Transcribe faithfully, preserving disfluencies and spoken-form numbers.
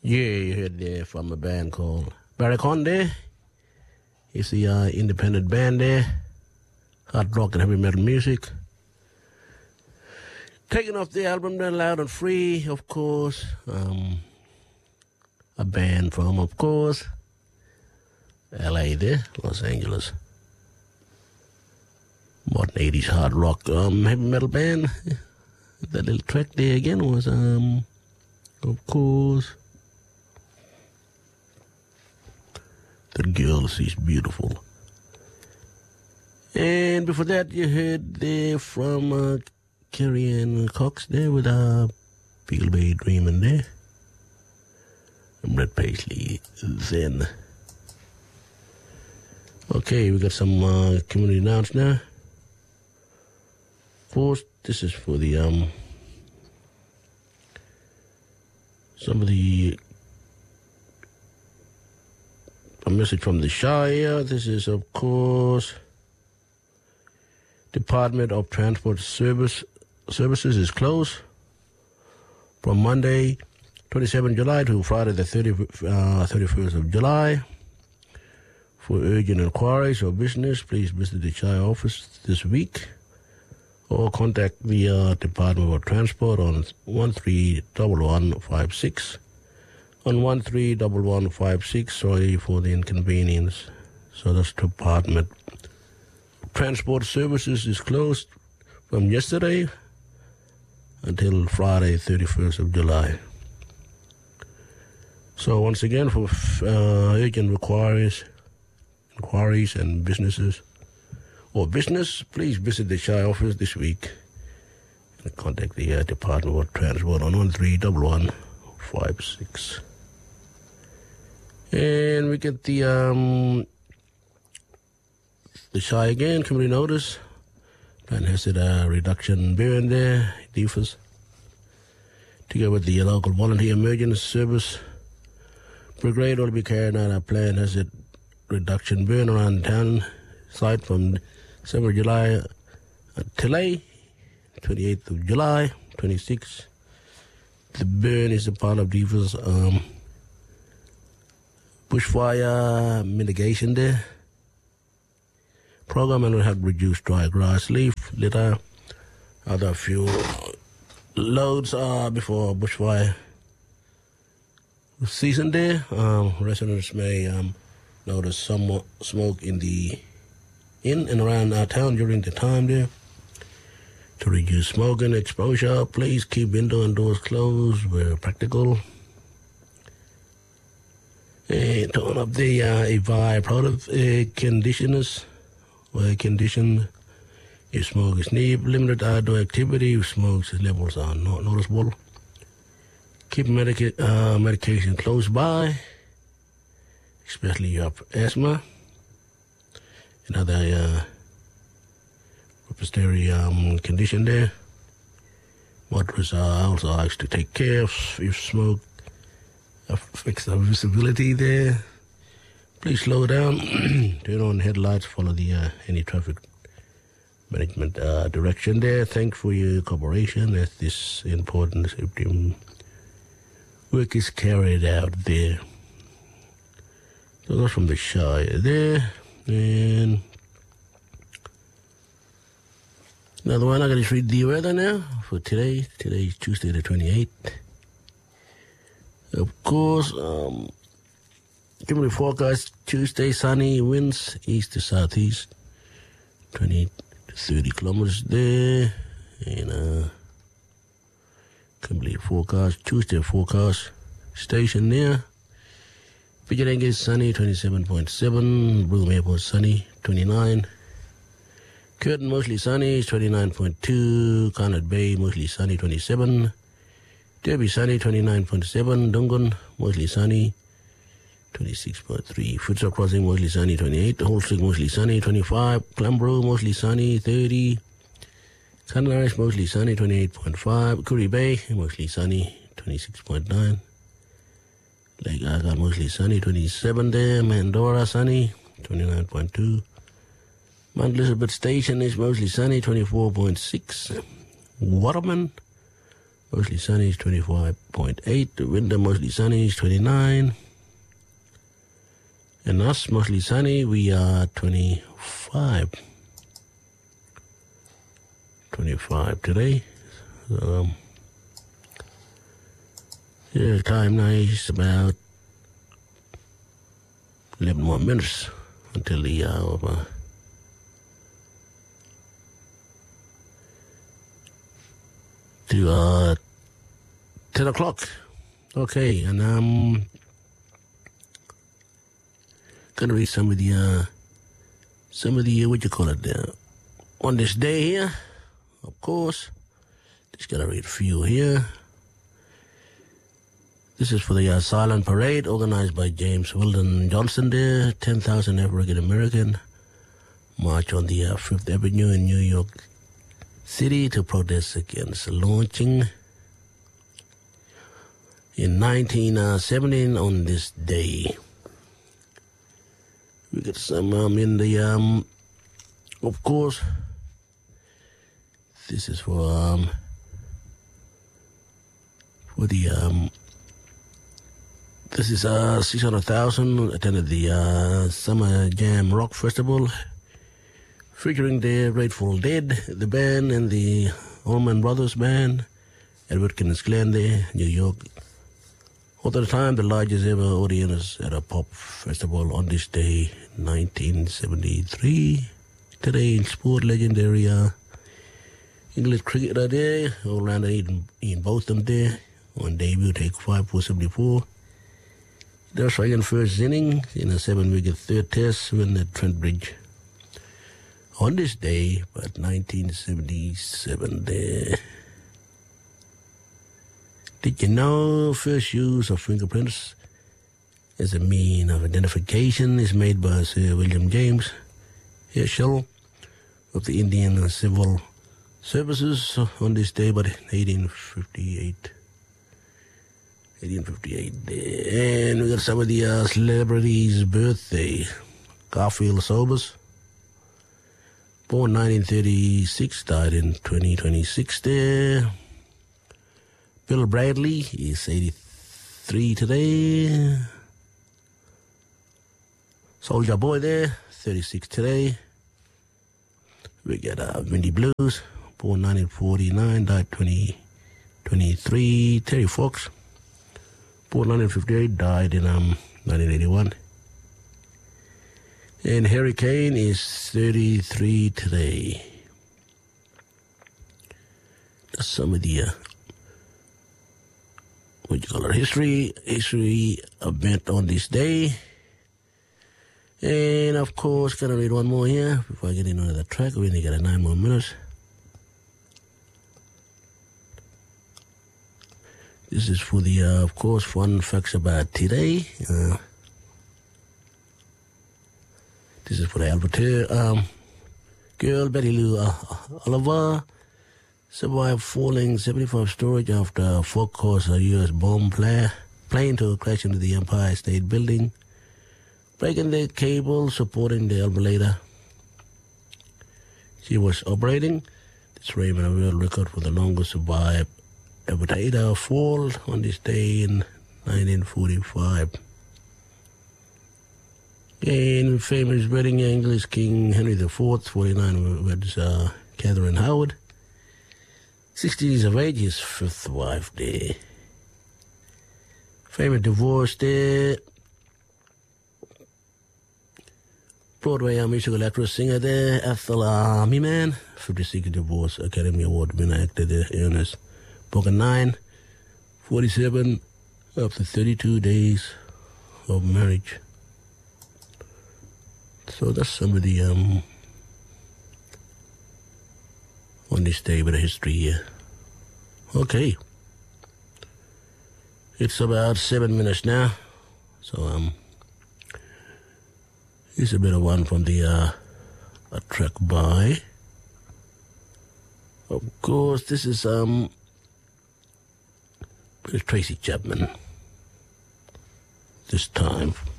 Yeah, you heard there from a band called Barraconde. It's the uh, independent band there. Hard rock and heavy metal music. Taking off the album there, Loud and Free, of course. Um, a band from, of course, L A there, Los Angeles. Modern eighties hard rock um, heavy metal band. That little track there again was, um, of course, That Girl, She's Beautiful. And before that, you heard there from uh, Carrie Ann Cox there with uh, Feel Bay Dreamin' there. And Brett Paisley then. Okay, we got some uh, community announcements now. Of course, this is for the, um, some of the, a message from the Shire. This is, of course, Department of Transport Service Services is closed from Monday, twenty-seventh of July to Friday, the thirtieth, uh, thirty-first of July. For urgent inquiries or business, please visit the Shire office this week or contact the uh, Department of Transport on one three one one five six. On one three one one five six, sorry for the inconvenience. So that's Department Transport Services is closed from yesterday until Friday, thirty-first of July. So once again, for uh, urgent inquiries, inquiries and businesses, or business, please visit the Shire office this week and contact the uh, Department of Transport on one three one one five six. And we get the um, the Shire again, community notice. Plan has it a reduction beer in there, D F A S. Together with the local volunteer emergency service brigade will be carrying out a plan has it reduction burn around town site from seventh of July until twenty-eighth of July, twenty-six. The burn is a part of D F A S um, bushfire mitigation there program, and will help reduce dry grass, leaf, litter, other fuel loads uh, before bushfire season there. Um, residents may um, notice some smoke in the in and around our town during the time there. To reduce smoking exposure, please keep window and doors closed where practical. And turn up the uh, Evi product uh, conditioners where condition if smoke is near, limited outdoor activity if smoke levels are not noticeable. Keep medica- uh, medication close by, especially if you have asthma and other uh, respiratory um, condition there. Motorists are also asked to take care of if smoke affects the visibility there. Please slow down, turn on headlights, follow the uh, any traffic management uh, direction there. Thanks for your cooperation as this important safety work is carried out there. So that's from the Shire there. And another one, I'm going to read the weather now for today. Today is Tuesday the twenty-eighth. Of course, um, community forecast, Tuesday, sunny, winds east to southeast, twenty to thirty kilometers there. And uh, complete forecast, Tuesday forecast, station there. Pigeon is sunny, twenty-seven point seven. Broome Airport sunny, twenty-nine. Curtin mostly sunny, twenty-nine point two. Conrad Bay mostly sunny, twenty-seven. Derby sunny, twenty-nine point seven. Dungan mostly sunny, twenty-six point three. Fitzroy Crossing mostly sunny, twenty-eight. Holstring mostly sunny, twenty-five. Clembro mostly sunny, thirty. Sunrise mostly sunny, twenty-eight point five. Curry Bay mostly sunny, twenty-six point nine. Lake Aga mostly sunny, twenty-seven there. Mandora sunny, twenty-nine point two. Mount Elizabeth Station is mostly sunny, twenty-four point six. Waterman Mostly sunny is twenty-five point eight. Winter mostly sunny is twenty-nine. And us mostly sunny, we are twenty-five. twenty-five today. So, um, yeah, time now is about eleven more minutes until the hour of uh, to uh, ten o'clock. Okay, and um, gonna read some of the uh, some of the uh, what you call it uh, on this day here. Of course, just gotta read a few here. This is for the uh, silent parade organized by James Weldon Johnson there. ten thousand African American march on the uh, Fifth Avenue in New York City to protest against launching in nineteen seventeen on this day. We got some um, in the, um, of course, this is for, um, for the, um, this is uh, six hundred thousand attended the uh, Summer Jam Rock Festival featuring the Grateful Dead, the band, and the Allman Brothers Band at Watkins Glen there, New York. At the time, the largest ever audience at a pop festival on this day, nineteen seventy-three. Today, in sport, legendary uh, English cricketer there, Orlando Eden, Ian Botham there, on debut, take five for seventy-four. They're striking first inning in a seven-wicket third test win at Trent Bridge. On this day, but nineteen seventy-seven there. Did you know first use of fingerprints as a mean of identification is made by Sir William James Herschel of the Indian Civil Services on this day, but eighteen fifty-eight. eighteen fifty-eight there. And we got some of the uh, celebrities' birthday. Garfield Sobers, born nineteen thirty-six, died in twenty twenty-six there. Bill Bradley is eighty-three today. Soulja Boy there, thirty-six today. We got uh, Windy Blues, born nineteen forty-nine, died twenty twenty-three. Terry Fox, born nineteen fifty-eight, died in um, nineteen eighty-one. And Harry Kane is thirty-three today. That's some of the, uh, what you call it, history, history event on this day. And of course, gonna read one more here before I get into the track. We only got a nine more minutes. This is for the, uh, of course, fun facts about today. Uh, this is for the Alberta um, girl, Betty Lou uh, Oliver, survived falling seventy-five stories after a four-course U S bomb plane, plane to crash into the Empire State Building, breaking the cable supporting the elevator. She was operating. This Raymond a world record for the longest survived elevator fall on this day in nineteen forty-five. In famous wedding, English King Henry the Fourth, forty-nine, with uh, Catherine Howard. sixty years of age, his fifth wife there. Famous divorce there. Broadway uh, musical actress, singer there, Ethel uh, Merman, fifty-six divorce, Academy Award winner, actor there, Ernest Borgnine, forty-seven, after thirty-two days of marriage. So that's some of the, um, on this day with a history here. Okay. It's about seven minutes now. So, um, here's a bit of one from the, uh, a track by. Of course, this is, um, Tracy Chapman. This time.